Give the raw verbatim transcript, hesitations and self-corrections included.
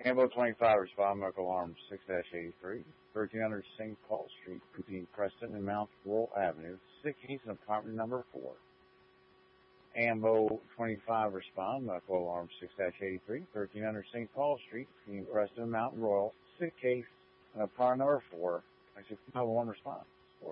Ambo twenty-five respond, medical alarm six eighty-three, thirteen hundred Saint Paul Street between Preston and Mount Laurel Avenue, six East and apartment number four. Ambo twenty-five respond, medical alarm six eighty-three, thirteen hundred Saint Paul Street between Preston and Mount Royal, six East and apartment number four. I said, nine one one respond.